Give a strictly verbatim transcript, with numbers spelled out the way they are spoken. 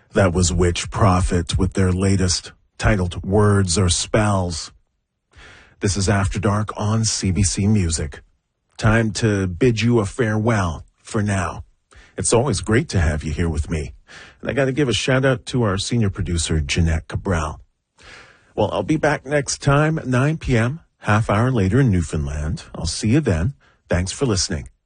That was Witch Prophet with their latest, titled Words or Spells. This is After Dark on C B C Music. Time to bid you a farewell for now. It's always great to have you here with me. And I got to give a shout out to our senior producer, Jeanette Cabral. Well, I'll be back next time at nine p.m., half hour later in Newfoundland. I'll see you then. Thanks for listening.